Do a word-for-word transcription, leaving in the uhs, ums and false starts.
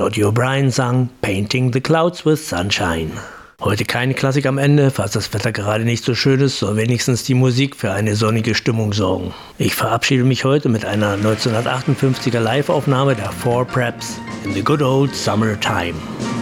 Dodie O'Brien sang Painting the Clouds with Sunshine. Heute keine Klassik am Ende, falls das Wetter gerade nicht so schön ist, soll wenigstens die Musik für eine sonnige Stimmung sorgen. Ich verabschiede mich heute mit einer neunzehnhundertachtundfünfziger Live-Aufnahme der Four Preps in the Good Old Summer Time.